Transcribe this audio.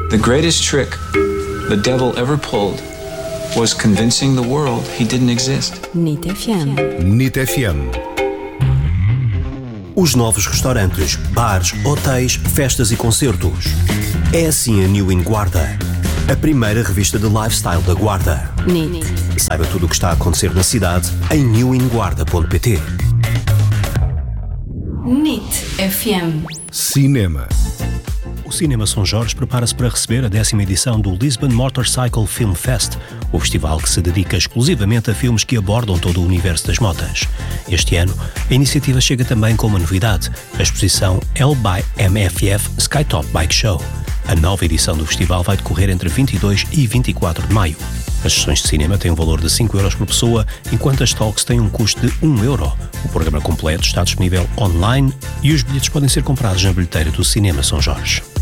The greatest trick the devil ever pulled was convincing the world he didn't exist. NIT FM. NIT FM. Os novos restaurantes, bares, hotéis, festas e concertos. É assim a New in Guarda, a primeira revista de lifestyle da Guarda. NIT. Saiba tudo o que está a acontecer na cidade em newinguarda.pt. NIT FM. Cinema. O Cinema São Jorge prepara-se para receber a 10ª edição do Lisbon Motorcycle Film Fest, o festival que se dedica exclusivamente a filmes que abordam todo o universo das motas. Este ano, a iniciativa chega também com uma novidade, a exposição L by MFF Skytop Bike Show. A nova edição do festival vai decorrer entre 22 e 24 de maio. As sessões de cinema têm um valor de 5 euros por pessoa, enquanto as talks têm um custo de 1 euro. O programa completo está disponível online e os bilhetes podem ser comprados na bilheteira do Cinema São Jorge.